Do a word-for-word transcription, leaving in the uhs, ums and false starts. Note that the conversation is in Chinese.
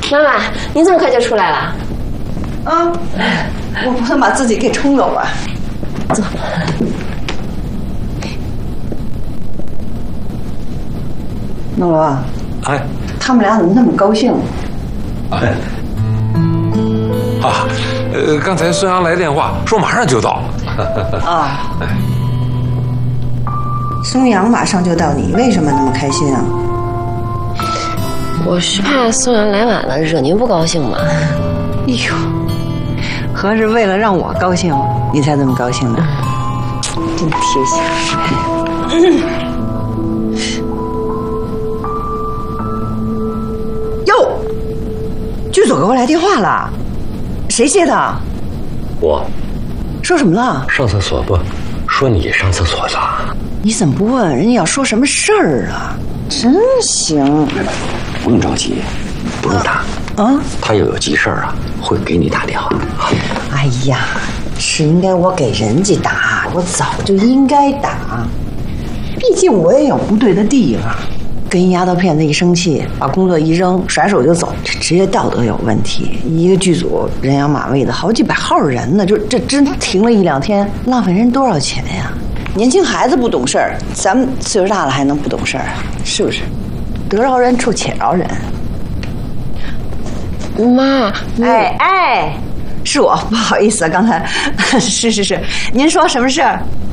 妈妈，您这么快就出来了？ 啊，我不能把自己给冲走啊！ 走。 诺罗， 哎， 他们俩怎么那么高兴？ 哎，啊，呃，刚才孙杨来电话说马上就到。 啊，孙杨马上就到，你为什么那么开心啊？ 我是怕宋阳来晚了，惹您不高兴嘛。 哎呦，合着为了让我高兴，你才这么高兴的，真贴心。嗯哟，剧组给我来电话了，谁接的？ 我说什么了？ 上厕所不？说你上厕所了。 你怎么不问人家要说什么事儿啊？真行。 不用着急，不用打。 啊？ 他要有急事儿啊，会给你打电话。 哎呀，是应该我给人家打，我早就应该打。毕竟我也有不对的地方。跟一丫头片子一生气，把工作一扔，甩手就走，这职业道德有问题。一个剧组人仰马威的好几百号人呢，就这真停了一两天，浪费人多少钱呀？年轻孩子不懂事儿，咱们岁数大了还能不懂事儿啊？是不是？得饶人处且饶人。 妈， 哎哎，是我不好意思啊，刚才是是是，您说什么事儿？